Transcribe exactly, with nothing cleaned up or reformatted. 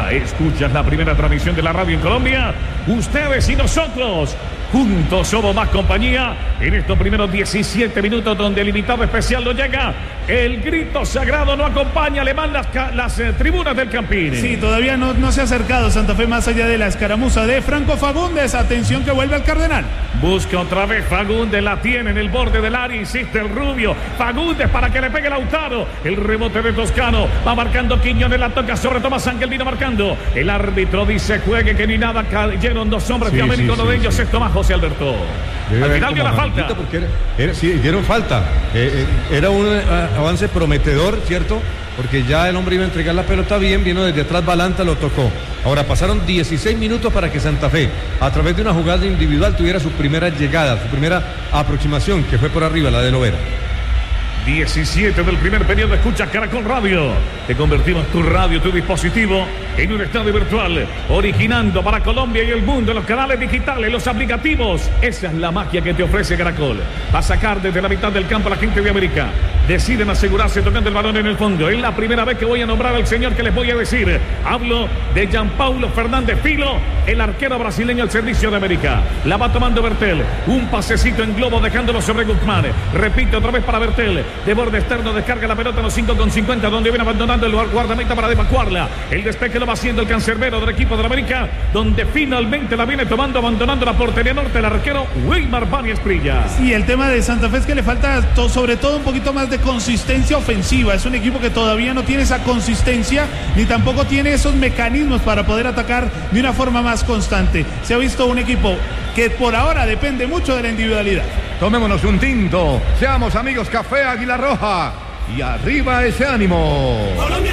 Colombia. Escuchas la primera transmisión de la radio en Colombia. Ustedes y nosotros juntos somos más compañía en estos primeros diecisiete minutos donde el invitado especial no llega. El grito sagrado no acompaña, le mandan las, las eh, tribunas del Campín. Sí, todavía no, no se ha acercado Santa Fe más allá de la escaramuza de Franco Fagundes. Atención que vuelve al Cardenal. Busca otra vez Fagundes, la tiene en el borde del área, insiste el rubio. Fagundes para que le pegue Lautaro. El rebote de Toscano, va marcando Quiñones, la toca sobre Tomás Ángel, vino marcando. El árbitro dice juegue que ni nada, cayeron dos hombres sí, de América, sí, uno de sí, ellos sí. es Tomás José Alberto. Debe Al haber final dio la como falta. amarillita porque Era, era, sí, dieron falta. Eh, eh, era un eh, avance prometedor, ¿cierto? Porque ya el hombre iba a entregar la pelota bien, vino desde atrás Balanta, lo tocó. Ahora pasaron dieciséis minutos para que Santa Fe, a través de una jugada individual, tuviera su primera llegada, su primera aproximación, que fue por arriba, la de Lovera. diecisiete del primer periodo, escucha Caracol Radio. Te convertimos tu radio, tu dispositivo en un estadio virtual, originando para Colombia y el mundo los canales digitales, los aplicativos. Esa es la magia que te ofrece Caracol. Va a sacar desde la mitad del campo a la gente de América. Deciden asegurarse tocando el balón en el fondo. Es la primera vez que voy a nombrar al señor que les voy a decir. Hablo de Gianpaulo Fernández Filo, el arquero brasileño al servicio de América. La va tomando Bertel. Un pasecito en globo dejándolo sobre Guzmán. Repite otra vez para Bertel. De borde externo descarga la pelota en los cinco con cincuenta, donde viene abandonando el guardameta para evacuarla. El despeje lo va haciendo el cancerbero del equipo de América, donde finalmente la viene tomando, abandonando la portería norte, el arquero Wilmar Báñez Prilla. Sí, el tema de Santa Fe es que le falta to, sobre todo un poquito más de consistencia ofensiva. Es un equipo que todavía no tiene esa consistencia, ni tampoco tiene esos mecanismos para poder atacar de una forma más constante. Se ha visto un equipo que por ahora depende mucho de la individualidad. Tomémonos un tinto, seamos amigos, Café Águila Roja y arriba ese ánimo.